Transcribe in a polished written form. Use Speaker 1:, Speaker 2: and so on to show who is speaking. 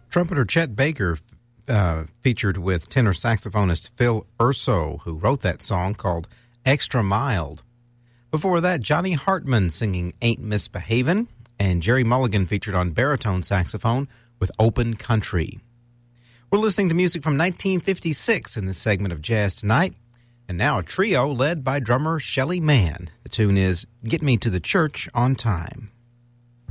Speaker 1: Trumpeter Chet Baker featured with tenor saxophonist Phil Urso, who wrote that song called Extra Mild. Before that, Johnny Hartman singing Ain't Misbehavin', and Jerry Mulligan featured on baritone saxophone with Open Country. We're listening to music from 1956 in this segment of Jazz Tonight, and now a trio led by drummer Shelly Manne. The tune is Get Me to the Church on Time.